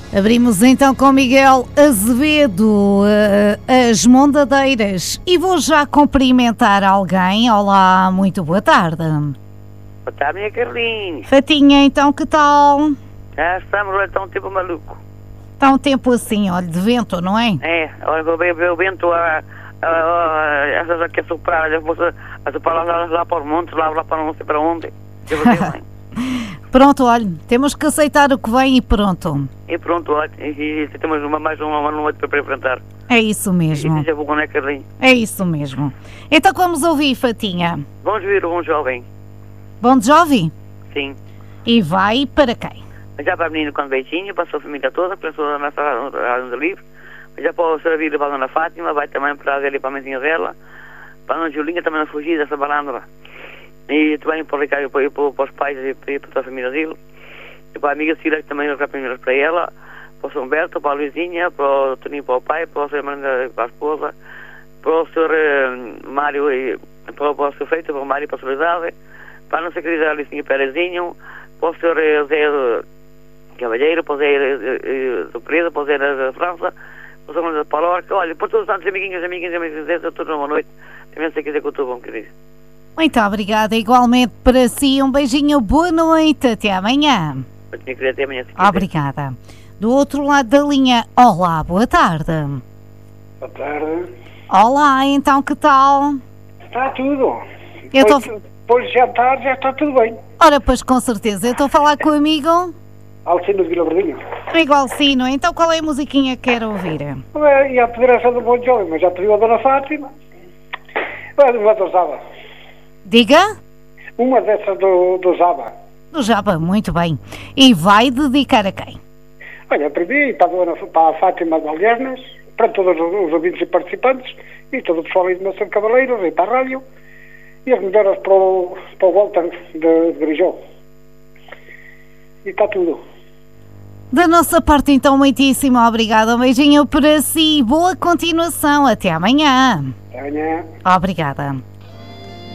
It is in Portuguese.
Abrimos então com Miguel Azevedo, as Mondadeiras, e vou já cumprimentar alguém. Olá, muito boa tarde. Boa tarde, minha Carlinhos. Fatinha, então, que tal? Já estamos, está um tempo maluco. Está um tempo assim, olha, de vento, não é? É, olha, o vento essas aqui a soprar, a soprar lá para os montes, lá para não sei para onde. Pronto, olha, temos que aceitar o que vem e pronto. E pronto, olha, e temos mais uma noite para enfrentar. É isso mesmo. E já vou com a Carlinhos. É isso mesmo. Então vamos ouvir, Fatinha. Vamos ver o Bom Jovem. Bom Jovem? Sim. E vai para quem? Já para a menina com beijinho, para a sua família toda, para a sua nossa rádio livre. Já para o Sr. Vila para a Dona Fátima, vai também para a para a mãezinha dela. Para a Dona Julinha também não fugir dessa balandra. E também para o Ricardo, para os pais e para a família dele. E para a amiga Cira, que também já primeiras para ela. Para o Sr. Humberto, para a Luizinha, para o Toninho, para o pai, para o Sr. Marina, para a esposa. Para o Sr. Mário, e para o Sr. Feito, para o Mário, para a Soledade. Para a nossa querida Alicinha Perezinho. Para o Sr. Zé Cavalheiro, para o Zé do Preso, para o Zé da França. Para o Sr. da Palorca. Olha, para todos os tantos amiguinhos, todos uma noite. Também sei quiser que eu estou bom, querido. Muito obrigada, igualmente para si. Um beijinho, boa noite, até amanhã. Até amanhã. Obrigada. Do outro lado da linha, olá, boa tarde. Boa tarde. Olá, então que tal? Está tudo. Depois de jantar já está tudo bem. Ora, pois com certeza. Eu estou a falar com o amigo Alcino de Vila Verdinho. Amigo Alcino, então qual é a musiquinha que quer ouvir? E a federação do Bom Jovem, mas já pediu a Dona Fátima. Uma do Zaba. Diga? Uma dessas do Zaba. Do Jaba, muito bem. E vai dedicar a quem? Olha, para mim, para a Fátima de Aliernas, para todos os ouvintes e participantes, e todo o pessoal aí de Maçã de Cavaleiros, e para a rádio, e as melhoras para o Walter de Grijó. E está tudo. Da nossa parte, então, muitíssimo obrigada. Um beijinho para si. Boa continuação. Até amanhã. Até amanhã. Obrigada.